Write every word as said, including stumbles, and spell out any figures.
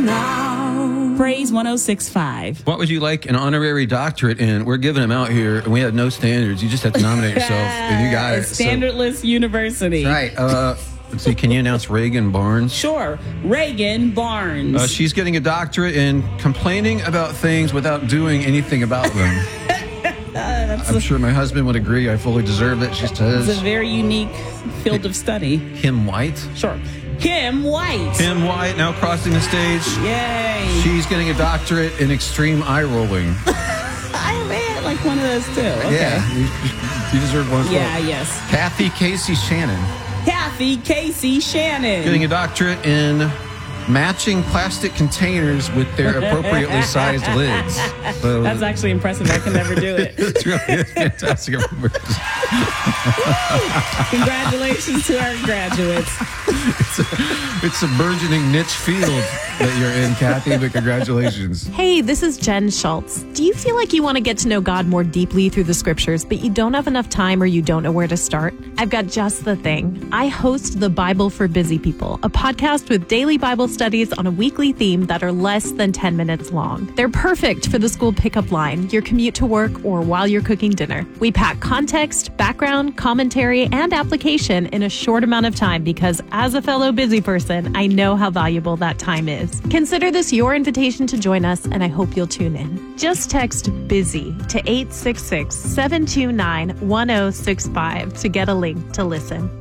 Praise one oh six point five. What would you like an honorary doctorate in? We're giving them out here, and we have no standards. You just have to nominate yourself, and you got it. Standardless so, University. Right. Uh, let's see. Can you announce Reagan Barnes? Sure. Reagan Barnes. Uh, she's getting a doctorate in complaining about things without doing anything about them. uh, I'm a, sure my husband would agree. I fully deserve it, she says. It's a very unique field of study. Kim White? Sure. Kim White. Kim White now crossing the stage. Yay. She's getting a doctorate in extreme eye rolling. I man, like one of those too. Okay. Yeah, you, you deserve one as Yeah, well. yes. Kathy Casey Shannon. Kathy Casey Shannon. Getting a doctorate in matching plastic containers with their appropriately sized lids. So, that's actually impressive. I can never do it. It's really it's fantastic. Congratulations to our graduates. It's a, it's a burgeoning niche field that you're in, Kathy, but congratulations. Hey, this is Jen Schultz. Do you feel like you want to get to know God more deeply through the scriptures, but you don't have enough time or you don't know where to start? I've got just the thing. I host The Bible for Busy People, a podcast with daily Bible studies on a weekly theme that are less than ten minutes long. They're perfect for the school pickup line, your commute to work, or while you're cooking dinner. We pack context, background, commentary, and application in a short amount of time because as a fellow busy person, I know how valuable that time is. Consider this your invitation to join us, and I hope you'll tune in. Just text BUSY to eight six six, seven two nine, one oh six five to get a link to listen.